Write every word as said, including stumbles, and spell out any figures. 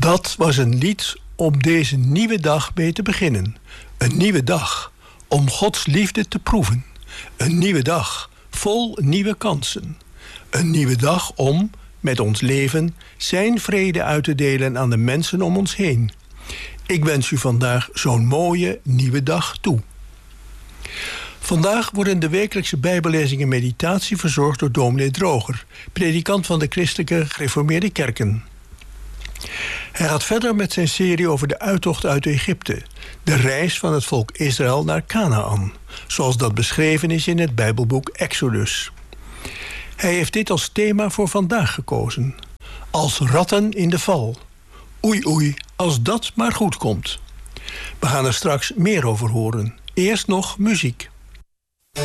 Dat was een lied om deze nieuwe dag mee te beginnen. Een nieuwe dag om Gods liefde te proeven. Een nieuwe dag vol nieuwe kansen. Een nieuwe dag om met ons leven zijn vrede uit te delen aan de mensen om ons heen. Ik wens u vandaag zo'n mooie nieuwe dag toe. Vandaag worden de wekelijkse bijbellezing en meditatie verzorgd door dominee Droger, predikant van de Christelijke Gereformeerde Kerken. Hij gaat verder met zijn serie over de uittocht uit Egypte, de reis van het volk Israël naar Kanaan, zoals dat beschreven is in het Bijbelboek Exodus. Hij heeft dit als thema voor vandaag gekozen. Als ratten in de val. Oei oei, als dat maar goed komt. We gaan er straks meer over horen. Eerst nog muziek.